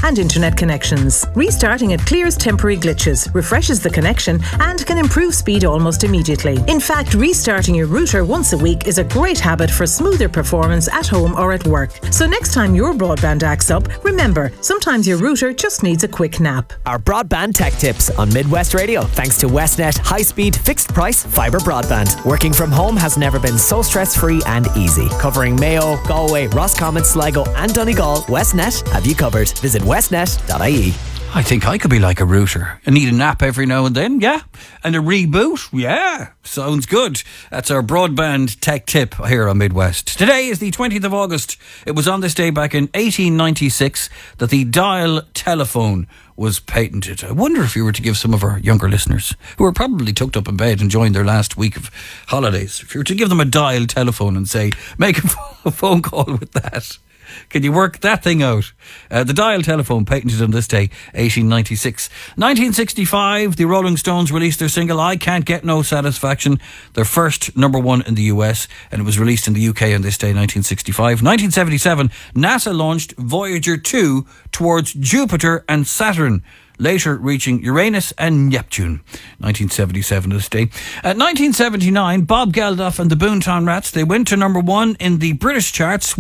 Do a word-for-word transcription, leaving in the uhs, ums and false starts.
and internet connections. Restarting it clears temporary glitches, refreshes the connection, and can improve speed almost immediately. In fact, restarting your router once a week is a great habit for smoother performance at home or at work. So next time your broadband acts up, remember, sometimes your router just needs a quick nap. Our broadband tech tips on Midwest Radio, thanks to Westnet high-speed, fixed-price fibre broadband. Working from home has never been so stress-free and easy. Covering Mayo, Galway, Roscommon, Sligo and Donegal, Westnet have you covered. Visit westnet dot I E. I think I could be like a router. I need a nap every now and then, yeah. And a reboot, yeah. Sounds good. That's our broadband tech tip here on Midwest. Today is the twentieth of August. It was on this day back in eighteen ninety-six that the dial telephone was patented. I wonder if you were to give some of our younger listeners, who are probably tucked up in bed enjoying their last week of holidays, if you were to give them a dial telephone and say, make a phone call with that. Can you work that thing out? Uh, the dial telephone, patented on this day, eighteen ninety-six. nineteen sixty-five, the Rolling Stones released their single I Can't Get No Satisfaction, their first number one in the U S, and it was released in the U K on this day, nineteen sixty-five. nineteen seventy-seven, NASA launched Voyager two towards Jupiter and Saturn, later reaching Uranus and Neptune. nineteen seventy-seven this day. At nineteen seventy-nine, Bob Geldof and the Boomtown Rats, they went to number one in the British charts